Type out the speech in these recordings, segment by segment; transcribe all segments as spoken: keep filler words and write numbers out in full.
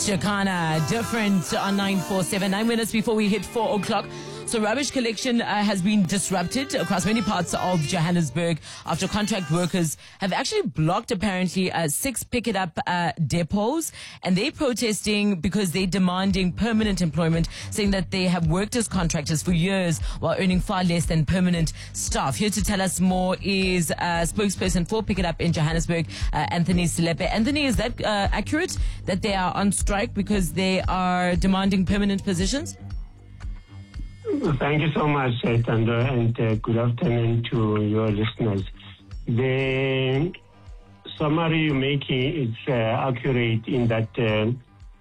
Chakana, different on nine four seven, nine minutes before we hit four o'clock. So rubbish collection uh, has been disrupted across many parts of Johannesburg after contract workers have actually blocked apparently uh, six pick it up uh, depots, and they're protesting because they're demanding permanent employment, saying that they have worked as contractors for years while earning far less than permanent staff. Here to tell us more is uh, spokesperson for Pick It Up in Johannesburg, uh, Anthony Selepe. Anthony, is that uh, accurate that they are on strike because they are demanding permanent positions? Thank you so much, Tando, and uh, good afternoon to your listeners. The summary you're making is uh, accurate in that uh,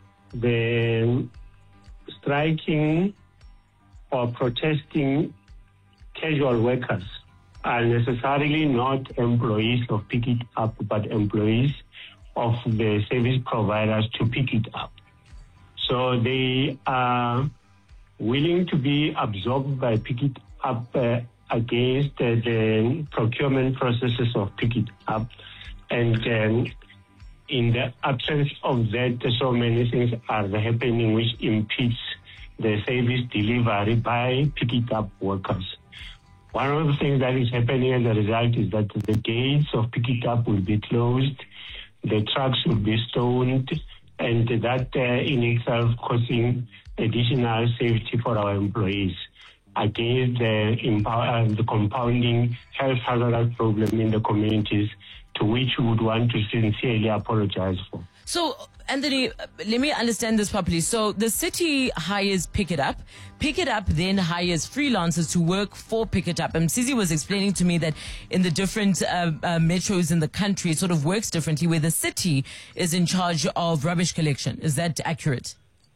the striking or protesting casual workers are necessarily not employees of Pick It Up, but employees of the service providers to pick it up. So they are willing to be absorbed by Pick It Up uh, against uh, the procurement processes of Pick It Up. And um, in the absence of that, so many things are happening which impedes the service delivery by Pick It Up workers. One of the things that is happening as a result is that the gates of Pick It Up will be closed, the trucks will be stoned, and that uh, in itself causing additional safety for our employees against the, empower, the compounding health hazard problem in the communities, to which we would want to sincerely apologize for. So, Anthony, let me understand this properly. So the city hires Pick It Up. Pick It Up then hires freelancers to work for Pick It Up. And Sizi was explaining to me that in the different uh, uh, metros in the country, it sort of works differently, where the city is in charge of rubbish collection. Is that accurate?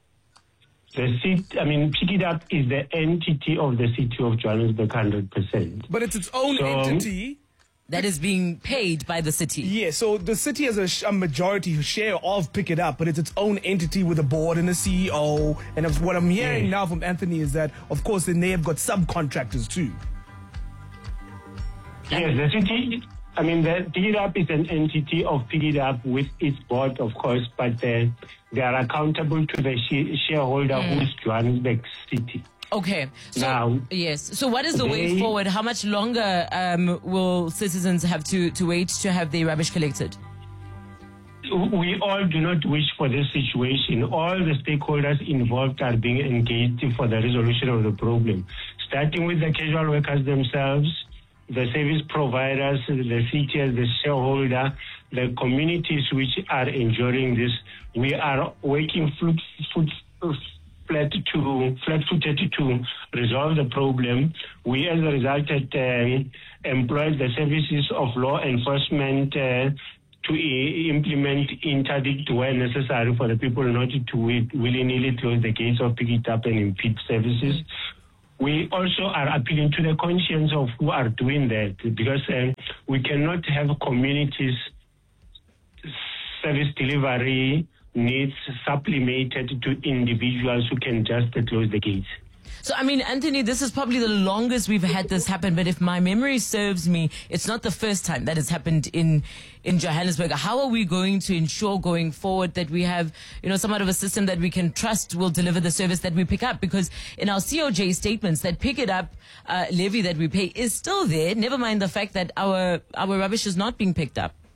The city, I mean, Pick It Up is the entity of the city of Johannesburg, one hundred percent. But it's its own so, entity. That is being paid by the city. Yeah, so the city has a, sh- a majority share of Pick It Up, but it's its own entity with a board and a C E O. And what I'm hearing yes. now from Anthony is that, of course, then they have got subcontractors too. Yes, the city, I mean, the Pick It Up is an entity of Pick It Up with its board, of course, but uh, they are accountable to the sh- shareholder mm. who is Johannesburg City. Okay. So, now, yes. So what is the they, way forward? How much longer um, will citizens have to, to wait to have their rubbish collected? We all do not wish for this situation. All the stakeholders involved are being engaged for the resolution of the problem, starting with the casual workers themselves, the service providers, the city as the shareholder, the communities which are enjoying this. We are working foot, foot, flat to flat-footed to resolve the problem. We, as a result, had, uh, employed the services of law enforcement uh, to uh, implement interdict where necessary for the people not to willy-nilly close the gates of Pick It Up and impede services. We also are appealing to the conscience of who are doing that, because uh, we cannot have communities service delivery needs supplemented to individuals who can just close the gates. So, I mean, Anthony, this is probably the longest we've had this happen, but if my memory serves me, it's not the first time that it's happened in, in Johannesburg. How are we going to ensure going forward that we have, you know, somewhat of a system that we can trust will deliver the service that we pick up? Because in our C O J statements, that Pick It Up uh, levy that we pay is still there, never mind the fact that our, our rubbish is not being picked up.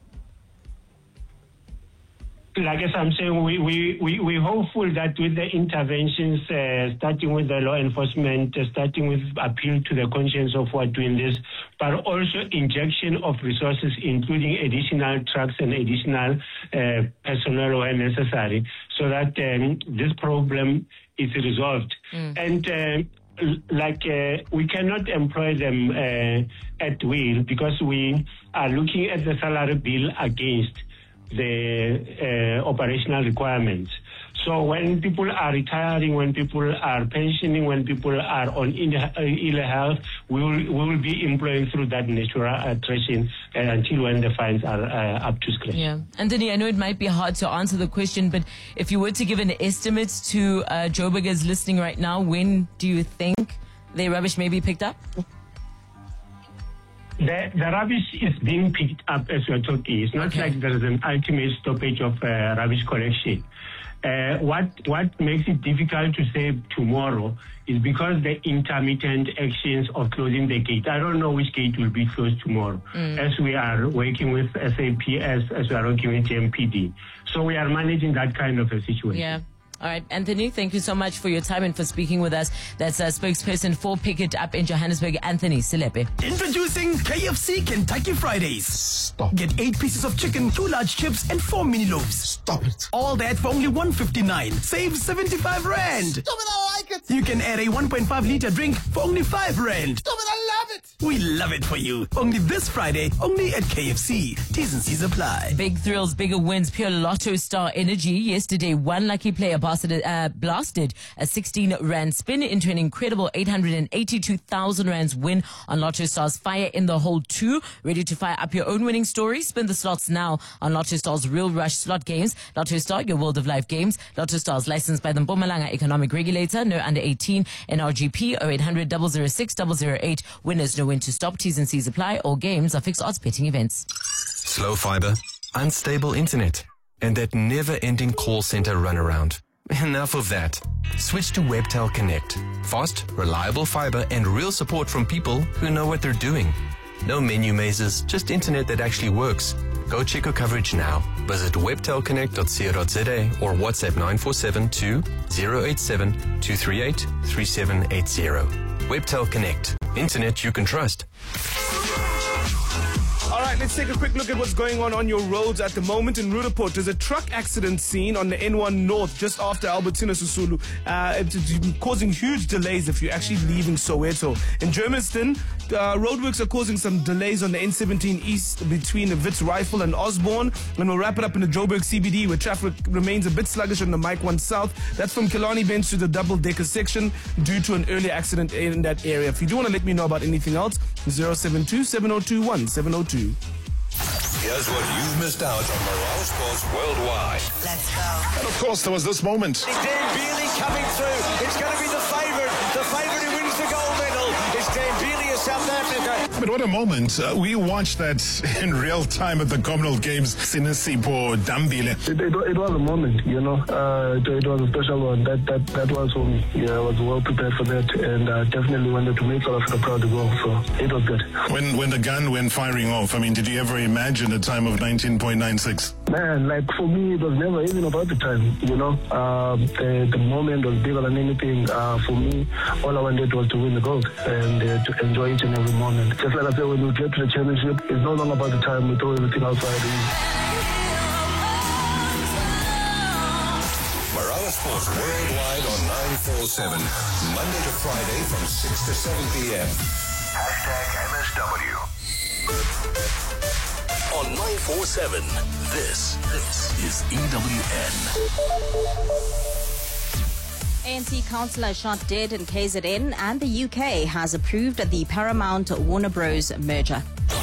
Like as I'm saying, we, we, we, we're hopeful that with the interventions, uh, starting with the law enforcement, uh, starting with appeal to the conscience of who are doing this, but also injection of resources, including additional trucks and additional uh, personnel where necessary, so that um, this problem is resolved. Mm. And uh, like uh, we cannot employ them uh, at will, because we are looking at the salary bill against the uh, operational requirements. So when people are retiring, when people are pensioning, when people are on ill health, we will, we will be employing through that natural attrition uh, until when the fines are uh, up to scratch. Yeah. Anthony, I know it might be hard to answer the question, but if you were to give an estimate to uh, Joburgers listening right now, when do you think their rubbish may be picked up? The, the rubbish is being picked up as we're talking. It's not okay. like there is an ultimate stoppage of uh, rubbish collection. Uh, what what makes it difficult to say tomorrow is because the intermittent actions of closing the gate. I don't know which gate will be closed tomorrow, mm. as we are working with S A P S, as we are working with M P D. So we are managing that kind of a situation. Yeah. All right, Anthony, thank you so much for your time and for speaking with us. That's a spokesperson for Pick It Up in Johannesburg, Anthony Selepe. Introducing K F C Kentucky Fridays. Stop. Get eight pieces of chicken, two large chips, and four mini loaves. Stop it. All that for only one fifty-nine. Save seventy-five rand. Stop it, I like it. You can add a one point five liter drink for only five rand. Stop it, I love it. We love it for you. Only this Friday, only at K F C. T's and C's apply. Big thrills, bigger wins. Pure Lotto Star Energy. Yesterday, one lucky player blasted, uh, blasted a sixteen rand spin into an incredible eight hundred eighty-two thousand rands win on Lotto Star's Fire in the Hole two. Ready to fire up your own winning story? Spin the slots now on Lotto Star's Real Rush slot games. Lotto Star, your world of life games. Lotto Star's licensed by the Mpumalanga Economic Regulator. No under eighteen. N R G P oh eight hundred, double oh six, double oh eight. Winners know when to stop. T's and C's apply. All games are fixed odds betting events. Slow fiber, unstable internet, and that never-ending call center runaround. Enough of that. Switch to Webtel Connect. Fast, reliable fiber, and real support from people who know what they're doing. No menu mazes, just internet that actually works. Go check your coverage now. Visit webtel connect dot co dot za or WhatsApp nine four seven two zero eight seven two three eight three seven eight zero. Webtel Connect. Internet you can trust. All right, let's take a quick look at what's going on on your roads at the moment. In Rudaport, there's a truck accident scene on the N one North just after Albertina Susulu. Uh, it's, it's causing huge delays if you're actually leaving Soweto. In Germiston, uh, roadworks are causing some delays on the N seventeen East between the Wits Rifle and Osborne. And we'll wrap it up in the Joburg C B D where traffic remains a bit sluggish on the Mike one South. That's from Killarney Bench to the double-decker section due to an earlier accident in that area. If you do want to let me know about anything else, zero seven two, seven oh two, one seven oh two. Here's what you've missed out on Morale Sports Worldwide. Let's go. And of course, there was this moment. It's Dame Bealey coming through. It's going to be the favourite. The favourite who wins the gold medal. It's Dame Bealey of South Africa. But what a moment. Uh, we watched that in real time at the Commonwealth Games. Sinesipho Dambile. It, it, it was a moment, you know. Uh, it, it was a special one. That that that was for me. Yeah, I was well prepared for that, and uh, definitely wanted to make South Africa proud as well. So it was good. When when the gun went firing off, I mean, did you ever imagine a time of nineteen point nine six? Man, like for me, it was never even about the time, you know. Uh, the, the moment was bigger than anything. Uh, for me, all I wanted was to win the gold and uh, to enjoy each and every moment. Just like I said, when you get to the championship, it's no longer about the time. We throw everything outside. Morale Sports Worldwide on nine forty-seven, Monday to Friday from six to seven p.m. Hashtag M S W. On nine forty-seven, this, this is E W N. A N C councillor shot dead in K Z N, and the U K has approved the Paramount Warner Bros merger.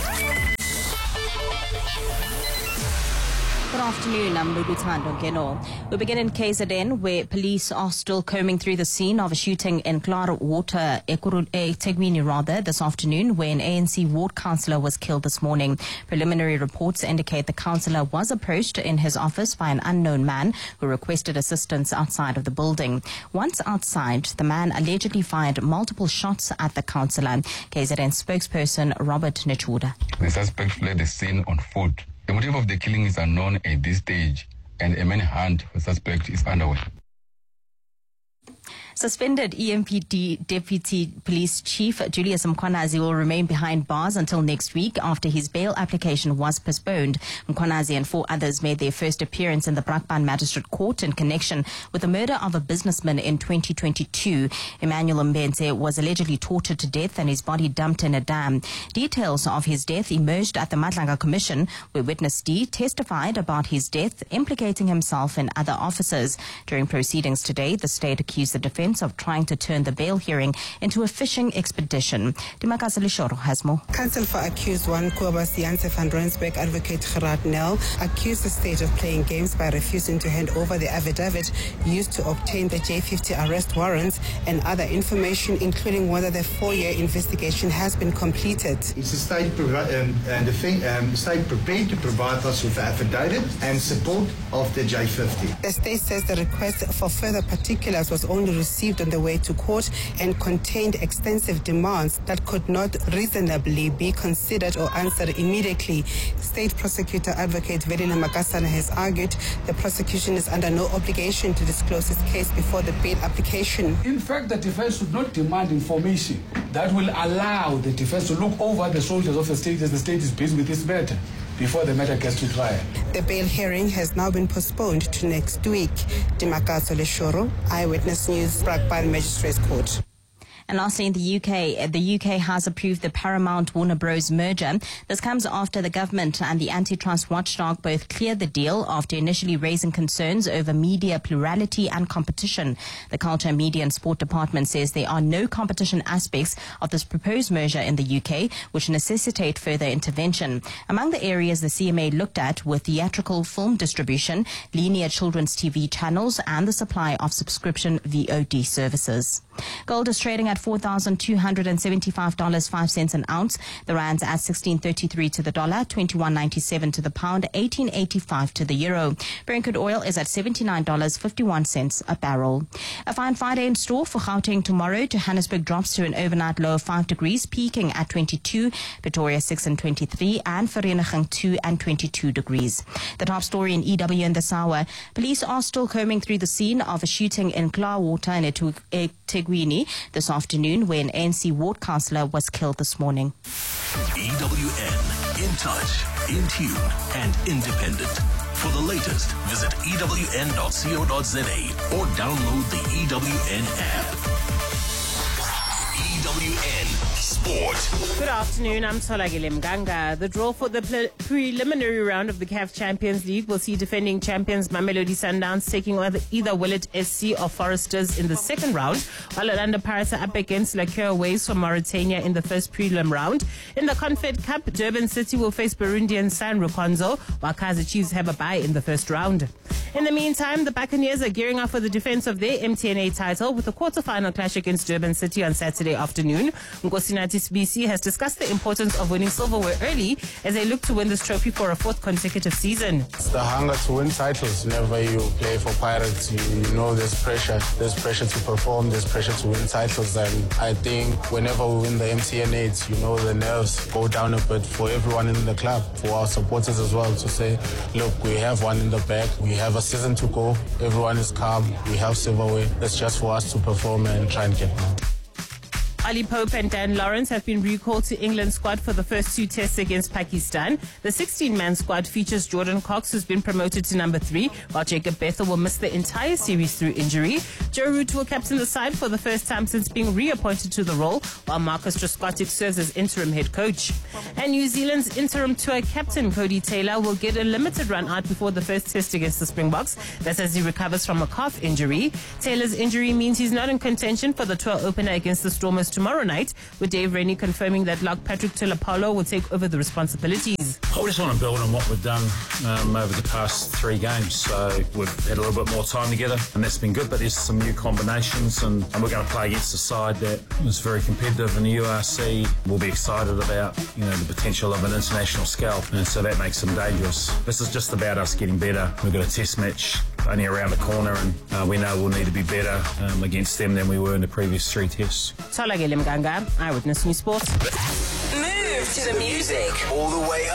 Good afternoon, I'm Lubutando Geno. We begin in K Z N, where police are still combing through the scene of a shooting in Klaarwater, eThekwini rather, this afternoon, where an A N C ward councillor was killed this morning. Preliminary reports indicate the councillor was approached in his office by an unknown man who requested assistance outside of the building. Once outside, the man allegedly fired multiple shots at the councillor. K Z N spokesperson Robert Nechuda. The suspect fled the scene on foot. The motive of the killing is unknown at this stage, and a manhunt for the suspect is underway. Suspended E M P D Deputy Police Chief Julius Mkhwanazi will remain behind bars until next week after his bail application was postponed. Mkhwanazi and four others made their first appearance in the Brakpan Magistrate Court in connection with the murder of a businessman in twenty twenty-two. Emmanuel Mbenze was allegedly tortured to death and his body dumped in a dam. Details of his death emerged at the Madlanga Commission, where Witness D testified about his death, implicating himself and other officers. During proceedings today, the state accused the defense defense of trying to turn the bail hearing into a fishing expedition. Dimakasa Lishoro has more. Counsel for accused one, Kobus Janse van Rensburg, advocate Gerard Nel, accused the state of playing games by refusing to hand over the affidavit used to obtain the J fifty arrest warrants and other information, including whether the four-year investigation has been completed. Is the state, provi- um, and the thing, um, state prepared to provide us with the affidavit and support of the J fifty? The state says the request for further particulars was only received on the way to court and contained extensive demands that could not reasonably be considered or answered immediately. State prosecutor advocate Velile Makasana has argued the prosecution is under no obligation to disclose its case before the bail application. In fact, the defense should not demand information that will allow the defense to look over the shoulders of the state as the state is busy with this matter before the matter gets to trial. The bail hearing has now been postponed to next week. Dimakaso Leshoro, Eyewitness News, Brakpan Magistrates Court. And lastly, in the U K, the U K has approved the Paramount Warner Bros merger. This comes after the government and the antitrust watchdog both cleared the deal after initially raising concerns over media plurality and competition. The Culture, Media and Sport Department says there are no competition aspects of this proposed merger in the U K which necessitate further intervention. Among the areas the C M A looked at were theatrical film distribution, linear children's T V channels and the supply of subscription V O D services. Gold is trading at four thousand two hundred seventy-five dollars and five cents an ounce. The rand's at sixteen thirty-three to the dollar, twenty-one ninety-seven to the pound, eighteen eighty-five to the euro. Brent crude oil is at seventy-nine dollars and fifty-one cents a barrel. A fine Friday in store for Gauteng tomorrow. Johannesburg drops to an overnight low of five degrees, peaking at twenty-two, Pretoria six and twenty-three, and Vereeniging two and twenty-two degrees. The top story in E W in this hour. Police are still combing through the scene of a shooting in Klaarwater in eThekwini this afternoon, where an A N C ward councillor was killed this morning. E W N, in touch, in tune, and independent. For the latest, visit E W N dot co dot za or download the E W N app. E W N Sport. Good afternoon, I'm Tolagile Mganga. The draw for the pre- preliminary round of the C A F Champions League will see defending champions Mamelodi Sundowns taking on either Willett S C or Foresters in the second round, while Orlando Pirates are up against Lakers Waves from Mauritania in the first prelim round. In the Confed Cup, Durban City will face Burundian San Rukonzo, while Kaizer Chiefs have a bye in the first round. In the meantime, the Buccaneers are gearing up for the defense of their M T N A title with a quarter-final clash against Durban City on Saturday afternoon. Nkosinathi Sibisi has discussed the importance of winning silverware early as they look to win this trophy for a fourth consecutive season. It's the hunger to win titles. Whenever you play for Pirates, you, you know there's pressure. There's pressure to perform. There's pressure to win titles. And I think whenever we win the M T N As, you know the nerves go down a bit for everyone in the club, for our supporters as well, to say, look, we have one in the bag. We have a season to go. Everyone is calm. We have silverware. It's just for us to perform and try and get more. Ali Pope and Dan Lawrence have been recalled to England's squad for the first two tests against Pakistan. The sixteen-man squad features Jordan Cox, who's been promoted to number three, while Jacob Bethel will miss the entire series through injury. Joe Root will captain the side for the first time since being reappointed to the role, while Marcus Trescothick serves as interim head coach. And New Zealand's interim tour captain Cody Taylor will get a limited run out before the first test against the Springboks. That's as he recovers from a calf injury. Taylor's injury means he's not in contention for the tour opener against the Stormers tomorrow night, with Dave Rennie confirming that Lock Patrick Tulapolo will take over the responsibilities. I just want to build on what we've done um, over the past three games. So we've had a little bit more time together, and that's been good. But there's some new combinations, and, and we're going to play against a side that is very competitive in the U R C. We'll be excited about, you know, the potential of an international scale, and so that makes them dangerous. This is just about us getting better. We've got a test match only around the corner, and uh, we know we'll need to be better um, against them than we were in the previous three tests. Tolagile Mganga, Eyewitness News Sports. Move to the music. All the way